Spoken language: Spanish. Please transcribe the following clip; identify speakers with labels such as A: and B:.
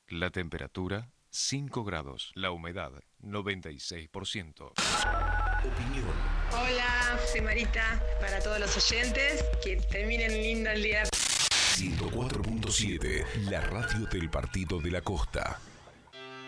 A: La temperatura 5 grados. La humedad 96%.
B: Opinión.
C: Hola, soy Marita. Para todos los oyentes, que terminen lindo el día.
B: 104.7, la radio del Partido de la Costa.